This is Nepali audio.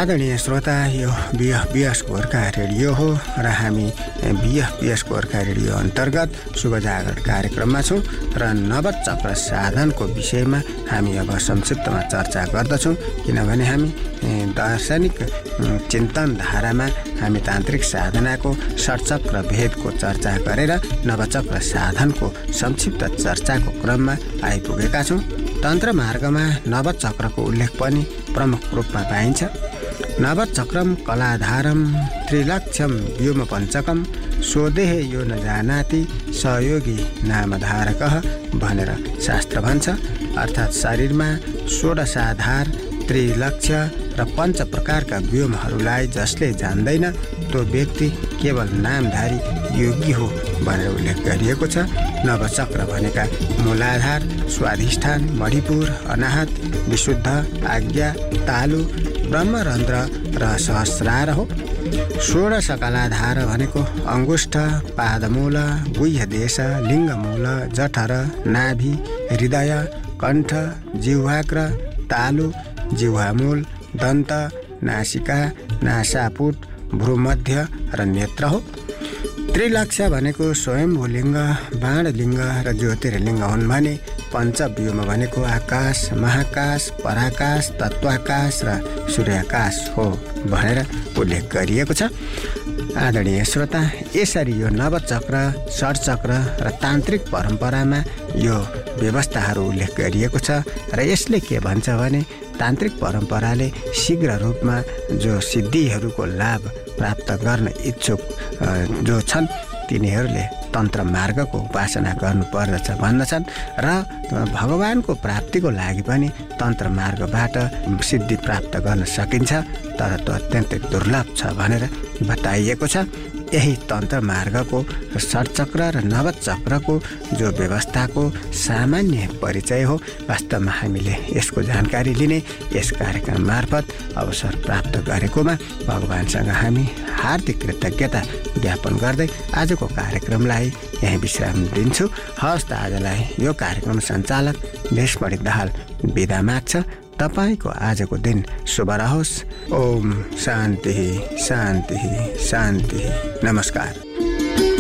आदरणीय श्रोता, यो बिएस गोर्खा रेडियो हो र हामी बिएस गोर्खा रेडियो अन्तर्गत शुभ जागर कार्यक्रममा छौँ र नवचक्र साधनको विषयमा हामी अब संक्षिप्तमा चर्चा गर्दछौँ। किनभने हामी दार्शनिक चिन्तन धारामा हामी तान्त्रिक साधनाको षट्चक्र भेदको चर्चा गरेर नवचक्र साधनको संक्षिप्त चर्चाको क्रममा आइपुगेका छौँ। तन्त्र मार्गमा नवचक्रको उल्लेख पनि प्रमुख रूपमा पाइन्छ। नवचक्रम कलाधारम त्रिलक्षम व्योमपञ्चकम स्वदेह यो न जानाति सहयोगी नामधारकः भनेर शास्त्र भन्छ। अर्थात् शरीरमा 16 आधार, त्रिलक्ष्य र 5 प्रकारका व्योमहरूलाई जसले जान्दैन त्यो व्यक्ति केवल नामधारी योगी हो भनेर उल्लेख गरिएको छ। नवचक्र भनेका मूलाधार, स्वाधिष्ठान, मणिपुर, अनाहत, विशुद्ध, आज्ञा, तालु, ब्रह्मरन्ध्र र सहस्रार हो। 16 कलाधार भनेको अङ्गुष्ठ, पादमूल, गुह्यदेश, लिङ्गमूल, जठर, नाभि, हृदय, कण्ठ, जिह्वाग्र, तालु, जिह्वामूल, दन्त, नासिका, नासापुट, भ्रूमध्य र नेत्र हो। त्रिलक्ष्य भनेको स्वयम्भूलिङ्ग, बाणलिङ्ग र ज्योतिर्लिङ्ग हुन् भने पञ्चव्योम भनेको आकाश, महाकाश, पराकाश, तत्त्वाकाश र सूर्याकाश हो भनेर उल्लेख गरिएको छ। आदरणीय श्रोता, यसरी यो नवचक्र, षट्चक्र र तान्त्रिक परम्परामा यो व्यवस्थाहरू उल्लेख गरिएको छ र यसले के भन्छ भने तान्त्रिक परम्पराले शीघ्र रूपमा जो सिद्धिहरूको लाभ प्राप्त गर्न इच्छुक जो छन् तिनीहरूले तन्त्र मार्गको उपासना गर्नुपर्दछ भन्दछन् र भगवानको प्राप्तिको लागि पनि तन्त्र मार्गबाट सिद्धि प्राप्त गर्न सकिन्छ, तर त्यो अत्यन्तै दुर्लभ छ भनेर बताइएको छ। यही तन्त्र मार्गको षट्चक्र र नवचक्रको जो व्यवस्थाको सामान्य परिचय हो। वास्तवमा हामीले यसको जानकारी लिने यस कार्यक्रम मार्फत अवसर प्राप्त गरेकोमा भगवानसँग हामी हार्दिक कृतज्ञता ज्ञापन गर्दै आजको कार्यक्रमलाई यही विश्राम दिन्छु। हवस् त, आजलाई यो कार्यक्रम सञ्चालक देशमणि दाहाल बिदा माग्छ। तपाईको आजको दिन शुभ रहोस्। ओम शान्ति शान्ति शान्ति। नमस्कार।